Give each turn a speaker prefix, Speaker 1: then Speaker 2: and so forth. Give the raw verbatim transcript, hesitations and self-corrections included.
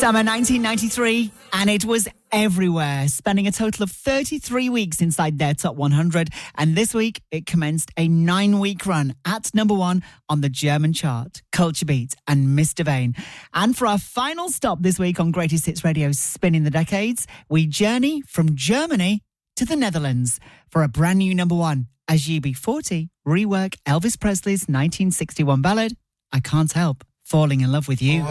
Speaker 1: Summer nineteen ninety-three, and it was everywhere, spending a total of thirty-three weeks inside their top one hundred. And this week, it commenced a nine-week run at number one on the German chart, Culture Beat and Mister Vain. And for our final stop this week on Greatest Hits Radio Spinning the Decades, we journey from Germany to the Netherlands for a brand new number one as U B forty rework Elvis Presley's nineteen sixty-one ballad, I Can't Help Falling in Love with You.